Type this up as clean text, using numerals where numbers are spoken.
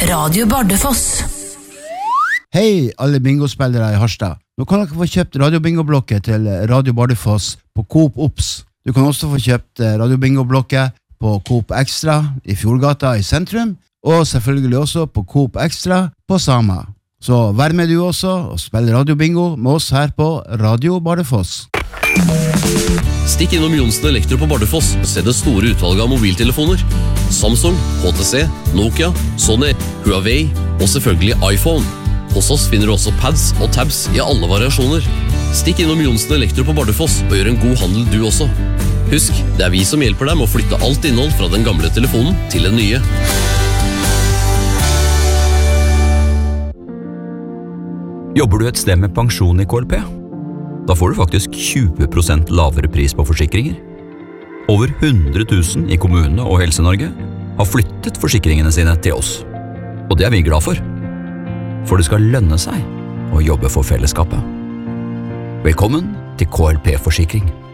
Radio Bardufoss. Hei alle bingospillere I Harstad. Nå kan dere få kjøpt radiobingoblokket til Radio Bardufoss på Coop Ops. Du kan også få kjøpt radiobingoblokket på Coop Extra I Fjordgata I sentrum, og selvfølgelig også på Coop Extra på Sama. Så vær med du også og spill radiobingo med oss her på Radio Bardufoss. Stikk innom Johnsen Elektro på Bardufoss og se det store utvalget av mobiltelefoner. Samsung, HTC, Nokia, Sony, Huawei og selvfølgelig iPhone. Hos oss finner du også pads og tabs I alle variasjoner. Stikk innom Johnsen Elektro på Bardufoss og gjør en god handel du også. Husk, det vi som hjelper deg med å flytte alt innhold fra den gamle telefonen til den nye. Jobber du et sted med pensjon I KLP? Da får du faktisk 20% lavere pris på forsikringer. Over 100 000 I kommunene og Helse-Norge har flyttet forsikringene sine til oss. Og det vi glad for. For det skal lønne seg å jobbe for fellesskapet. Velkommen til KLP Forsikring.